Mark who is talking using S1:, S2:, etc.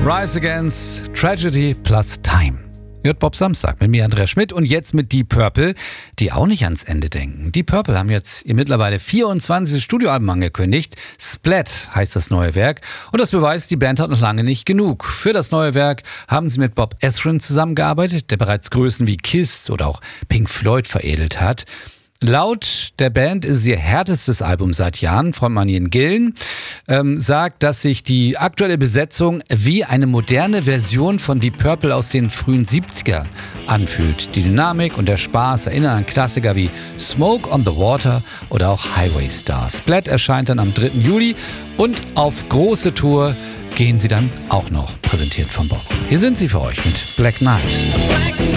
S1: Rise Against Tragedy plus Time. Hört Bob Samstag mit mir, Andreas Schmidt, und jetzt mit Deep Purple, die auch nicht ans Ende denken. Deep Purple haben jetzt ihr mittlerweile 24. Studioalbum angekündigt. Splat heißt das neue Werk und das beweist, die Band hat noch lange nicht genug. Für das neue Werk haben sie mit Bob Ezrin zusammengearbeitet, der bereits Größen wie Kiss oder auch Pink Floyd veredelt hat. Laut der Band ist es ihr härtestes Album seit Jahren. Frontmann Ian Gillan sagt, dass sich die aktuelle Besetzung wie eine moderne Version von Deep Purple aus den frühen 70ern anfühlt. Die Dynamik und der Spaß erinnern an Klassiker wie Smoke on the Water oder auch Highway Star. Splat erscheint dann am 3. Juli und auf große Tour gehen sie dann auch noch, präsentiert von Bob. Hier sind sie für euch mit Black Knight.